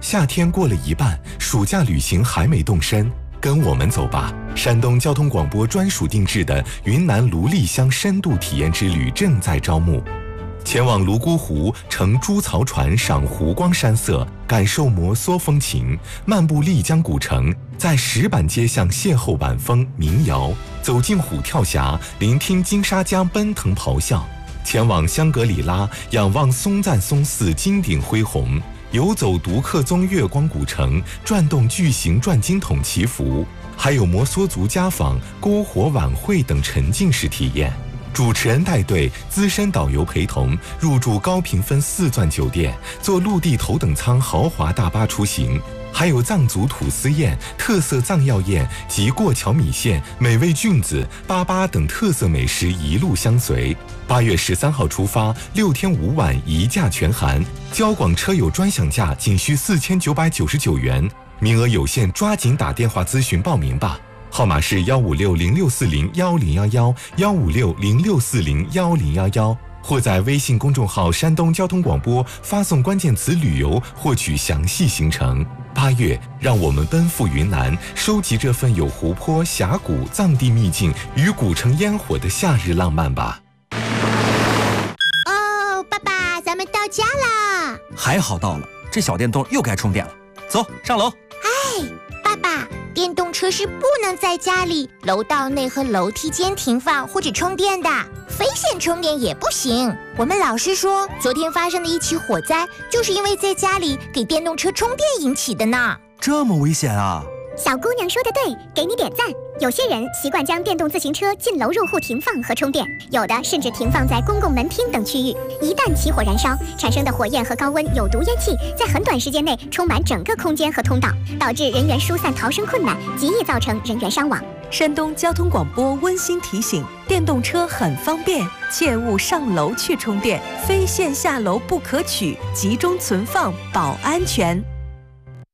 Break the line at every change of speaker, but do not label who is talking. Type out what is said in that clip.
夏天过了一半，暑假旅行还没动身，跟我们走吧！山东交通广播专属定制的云南芦砺乡深度体验之旅正在招募。前往泸沽湖，乘猪槽船赏湖光山色，感受摩梭风情；漫步丽江古城，在石板街巷邂逅晚风民谣；走进虎跳峡，聆听金沙江奔腾咆哮；前往香格里拉，仰望松赞松寺金顶恢宏；游走独克宗月光古城，转动巨型转经筒祈福；还有摩梭族家访、篝火晚会等沉浸式体验。主持人带队，资深导游陪同，入住高评分4钻酒店，坐陆地头等舱豪华大巴出行，还有藏族土司宴、特色藏药宴及过桥米线、美味菌子、粑等特色美食一路相随。8月13号出发，6天5晚一价全含，交广车友专享价仅需4999元，名额有限，抓紧打电话咨询报名吧。号码是15606401011，15606401011，或在微信公众号山东交通广播发送关键词旅游获取详细行程。8月，让我们奔赴云南，收集这份有湖泊、峡谷、藏地秘境与古城烟火的夏日浪漫吧。
哦，爸爸，咱们到家啦！
还好到了，这小电动又该充电了。走，上楼。
哎，爸爸，电动车是不能在家里、楼道内和楼梯间停放或者充电的，非线充电也不行。我们老师说，昨天发生的一起火灾，就是因为在家里给电动车充电引起的呢。
这么危险啊！
小姑娘说的对，给你点赞。有些人习惯将电动自行车进楼入户停放和充电，有的甚至停放在公共门厅等区域。一旦起火燃烧，产生的火焰和高温有毒烟气在很短时间内充满整个空间和通道，导致人员疏散逃生困难，极易造成人员伤亡。
山东交通广播温馨提醒：电动车很方便，切勿上楼去充电，非线下楼不可取，集中存放保安全。